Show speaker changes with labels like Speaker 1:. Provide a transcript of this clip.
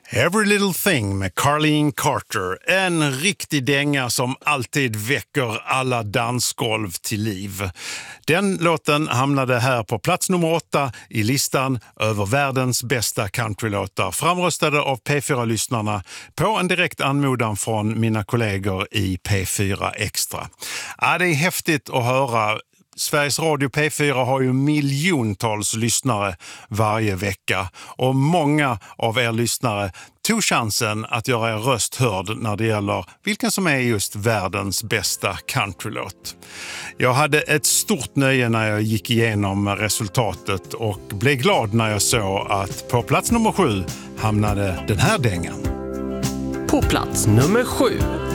Speaker 1: Every Little Thing med Carleen Carter. En riktig dänga som alltid väcker alla dansgolv till liv. Den låten hamnade här på plats nummer 8 i listan över världens bästa countrylåtar. Framröstade av P4-lyssnarna på en direkt anmodan från mina kollegor i P4 Extra. Ja, det är häftigt att höra. Sveriges Radio P4 har ju miljontals lyssnare varje vecka och många av er lyssnare tog chansen att göra er röst hörd när det gäller vilken som är just världens bästa countrylåt. Jag hade ett stort nöje när jag gick igenom resultatet och blev glad när jag såg att på plats nummer 7 hamnade den här dängan.
Speaker 2: På plats nummer 7.